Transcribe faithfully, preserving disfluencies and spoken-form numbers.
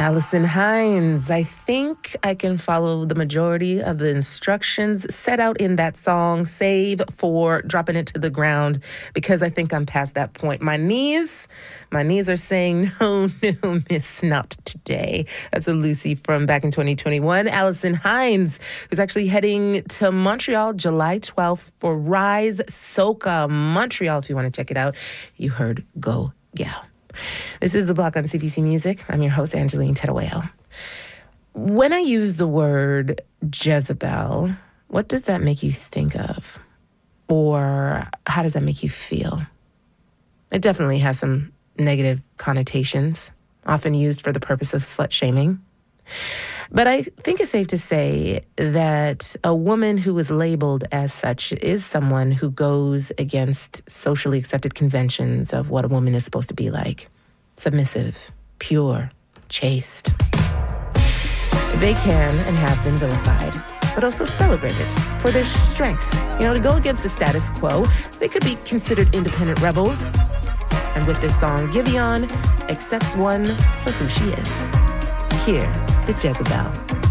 Allison Hines. I think I can follow the majority of the instructions set out in that song, save for dropping it to the ground, because I think I'm past that point. My knees, my knees are saying, no, no, miss, not today. That's a Lucy from back in twenty twenty-one. Allison Hines, who's actually heading to Montreal July twelfth for Rise Soca Montreal. If you want to check it out, you heard Go Gal. This is The Block on C B C Music. I'm your host, Angeline Teruel. When I use the word Jezebel, what does that make you think of? Or how does that make you feel? It definitely has some negative connotations, often used for the purpose of slut-shaming. But I think it's safe to say that a woman who is labeled as such is someone who goes against socially accepted conventions of what a woman is supposed to be like. Submissive, pure, chaste. They can and have been vilified, but also celebrated for their strength. You know, to go against the status quo, they could be considered independent rebels. And with this song, Giveon accepts one for who she is. Here is Jezebel.